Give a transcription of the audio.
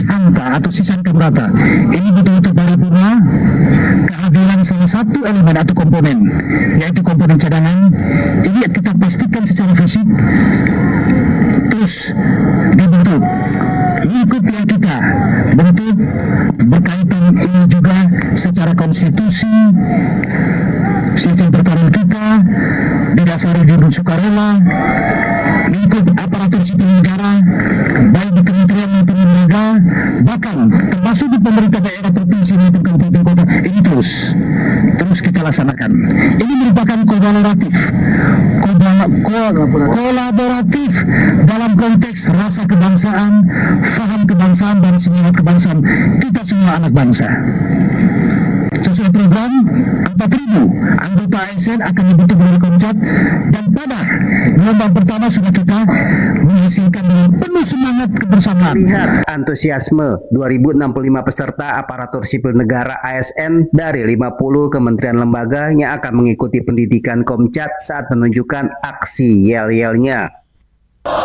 Hanta atau Sisangka Brata ini betul-betul paripurna, kehadiran salah satu elemen atau komponen, yaitu komponen cadangan, ini kita pastikan secara fisik terus dibentuk. Lingkup yang kita bentuk berkaitan ini juga secara konstitusi, sistem pertahanan kita didasari di sukarela, lingkup aparatur sipil negara, baik di kementerian maupun lembaga, bahkan termasuk di pemerintah daerah, provinsi maupun kabupaten kota, ini terus kita laksanakan. Ini merupakan kolaboratif dalam konteks rasa kebangsaan, faham kebangsaan, dan semangat kebangsaan kita semua anak bangsa. Sesuai program, 4.000 anggota ASN akan dibentuk melalui Komcat, dan pada gelombang pertama sudah kita menghasilkan dengan penuh semangat kebersamaan. Lihat antusiasme 2065 peserta aparatur sipil negara ASN dari 50 kementerian lembaga yang akan mengikuti pendidikan Komcat saat menunjukkan aksi yel-yelnya.